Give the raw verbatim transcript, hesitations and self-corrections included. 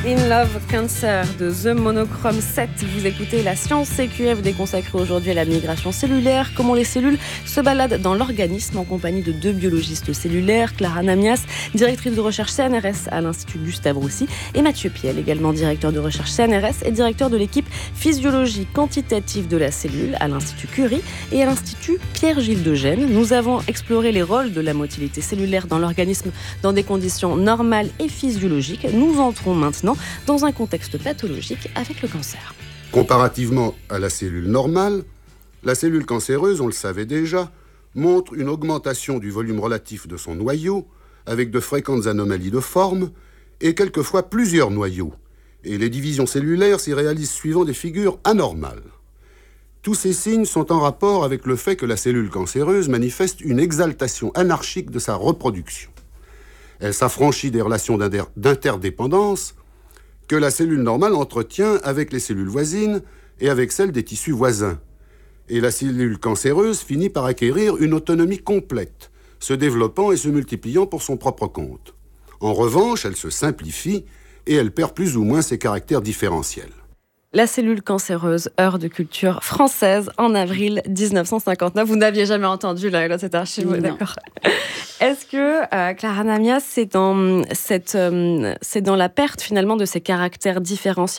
In Love Cancer de The Monochrome sept. Vous écoutez la science C Q F déconsacrée aujourd'hui à la migration cellulaire, comment les cellules se baladent dans l'organisme, en compagnie de deux biologistes cellulaires, Clara Namias, directrice de recherche C N R S à l'Institut Gustave Roussy, et Mathieu Piel, également directeur de recherche C N R S et directeur de l'équipe physiologie quantitative de la cellule à l'Institut Curie et à l'Institut Pierre-Gilles de Gênes. Nous avons exploré les rôles de la motilité cellulaire dans l'organisme dans des conditions normales et physiologiques. Nous entrons maintenant dans un contexte pathologique avec le cancer. Comparativement à la cellule normale, la cellule cancéreuse, on le savait déjà, montre une augmentation du volume relatif de son noyau, avec de fréquentes anomalies de forme, et quelquefois plusieurs noyaux. Et les divisions cellulaires s'y réalisent suivant des figures anormales. Tous ces signes sont en rapport avec le fait que la cellule cancéreuse manifeste une exaltation anarchique de sa reproduction. Elle s'affranchit des relations d'inter- d'interdépendance que la cellule normale entretient avec les cellules voisines et avec celles des tissus voisins. Et la cellule cancéreuse finit par acquérir une autonomie complète, se développant et se multipliant pour son propre compte. En revanche, elle se simplifie et elle perd plus ou moins ses caractères différentiels. La cellule cancéreuse, heure de culture française en avril dix-neuf cent cinquante-neuf. Vous n'aviez jamais entendu là, là cette archive, Non. d'accord. Est-ce que, euh, Clara Namias, c'est dans, cette, euh, c'est dans la perte finalement de ces caractères différentiels